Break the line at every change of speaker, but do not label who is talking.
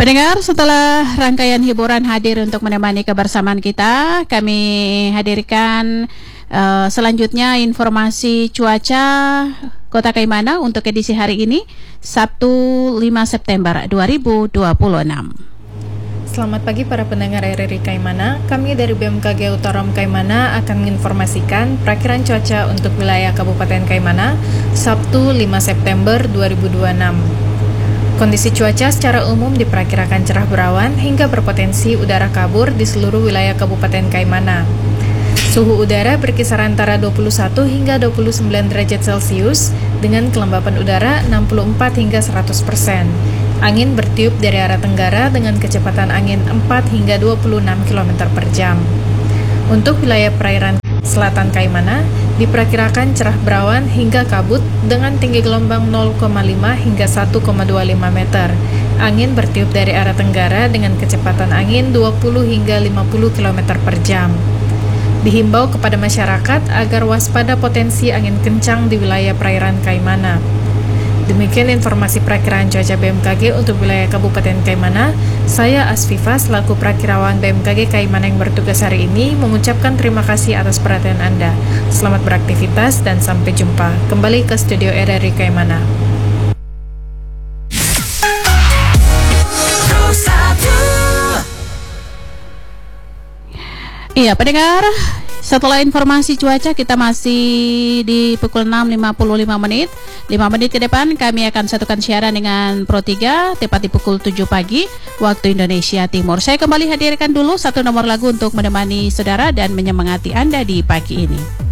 Pendengar, setelah rangkaian hiburan hadir untuk menemani kebersamaan kita, kami hadirkan selanjutnya informasi cuaca Kota Kaimana untuk edisi hari ini, Sabtu 5 September 2026.
Selamat pagi para pendengar RRI Kaimana. Kami dari BMKG Utarom Kaimana akan menginformasikan perakiran cuaca untuk wilayah Kabupaten Kaimana Sabtu 5 September 2026. Kondisi cuaca secara umum diperkirakan cerah berawan hingga berpotensi udara kabur di seluruh wilayah Kabupaten Kaimana. Suhu udara berkisar antara 21 hingga 29 derajat Celcius dengan kelembapan udara 64 hingga 100%. Angin bertiup dari arah tenggara dengan kecepatan angin 4 hingga 26 km per jam. Untuk wilayah perairan selatan Kaimana, diperkirakan cerah berawan hingga kabut dengan tinggi gelombang 0,5 hingga 1,25 meter. Angin bertiup dari arah tenggara dengan kecepatan angin 20 hingga 50 km per jam. Dihimbau kepada masyarakat agar waspada potensi angin kencang di wilayah perairan Kaimana. Demikian informasi perakiraan cuaca BMKG untuk wilayah Kabupaten Kaimana. Saya Asfifa selaku Prakirawan BMKG Kaimana yang bertugas hari ini mengucapkan terima kasih atas perhatian Anda. Selamat beraktivitas dan sampai jumpa. Kembali ke studio RRI Kaimana.
Iya, pendengar, setelah informasi cuaca kita masih di pukul 6.55 menit. 5 menit ke depan kami akan satukan siaran dengan Pro 3 tepat di pukul 7 pagi waktu Indonesia Timur. Saya kembali hadirkan dulu satu nomor lagu untuk menemani saudara dan menyemangati Anda di pagi ini.